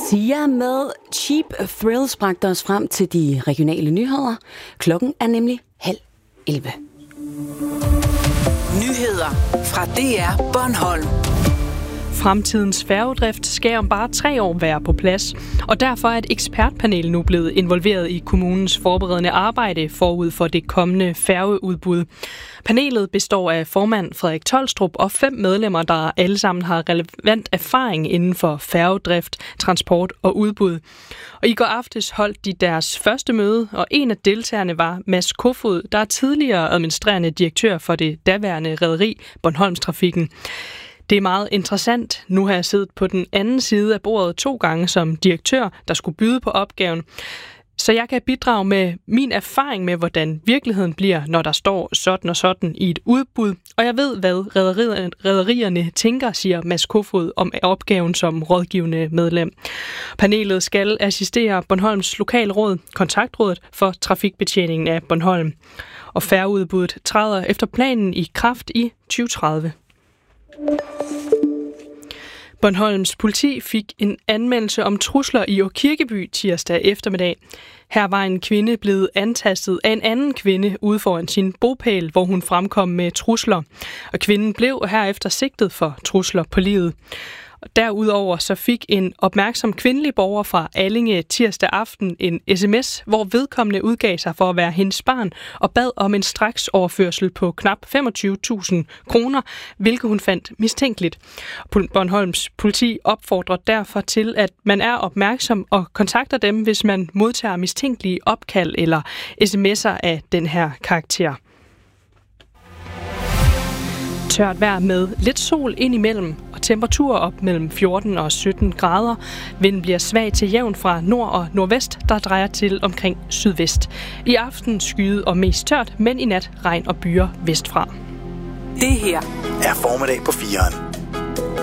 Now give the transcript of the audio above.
Sia med Cheap Thrills bragte os frem til de regionale nyheder. Klokken er nemlig 10:30. Nyheder fra DR Bornholm. Fremtidens færgedrift skal om bare 3 år være på plads, og derfor er et ekspertpanel nu blevet involveret i kommunens forberedende arbejde forud for det kommende færgeudbud. Panelet består af formand Frederik Tolstrup og 5 medlemmer, der alle sammen har relevant erfaring inden for færgedrift, transport og udbud. Og i går aftes holdt de deres første møde, og en af deltagerne var Mads Kofod, der er tidligere administrerende direktør for det daværende rederi Bornholmstrafikken. Det er meget interessant. Nu har jeg siddet på den anden side af bordet 2 gange som direktør, der skulle byde på opgaven. Så jeg kan bidrage med min erfaring med, hvordan virkeligheden bliver, når der står sådan og sådan i et udbud. Og jeg ved, hvad rederierne tænker, siger Mads Kofod om opgaven som rådgivende medlem. Panelet skal assistere Bornholms Lokalråd, Kontaktrådet for trafikbetjeningen af Bornholm. Og færgeudbuddet træder efter planen i kraft i 2030. Bornholms politi fik en anmeldelse om trusler i Åkirkeby tirsdag eftermiddag. Her var en kvinde blevet antastet af en anden kvinde ude foran sin bopæl, hvor hun fremkom med trusler. Og kvinden blev herefter sigtet for trusler på livet. Derudover så fik en opmærksom kvindelig borger fra Allinge tirsdag aften en sms, hvor vedkommende udgav sig for at være hendes barn og bad om en straksoverførsel på knap 25.000 kroner, hvilket hun fandt mistænkeligt. Bornholms politi opfordrer derfor til, at man er opmærksom og kontakter dem, hvis man modtager mistænkelige opkald eller sms'er af den her karakter. Tørt vejr med lidt sol indimellem og temperaturer op mellem 14 og 17 grader. Vinden bliver svag til jævn fra nord og nordvest, der drejer til omkring sydvest. I aften skyet og mest tørt, men i nat regn og byer vestfra. Det her er formiddag på 4'eren.